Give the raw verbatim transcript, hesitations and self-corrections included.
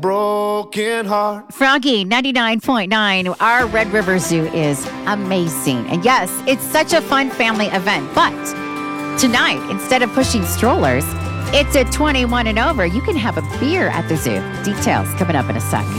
broken heart. Froggy ninety-nine point nine. Our Red River Zoo is amazing. And yes, it's such a fun family event. But tonight, instead of pushing strollers, it's at twenty-one and over. You can have a beer at the zoo. Details coming up in a sec.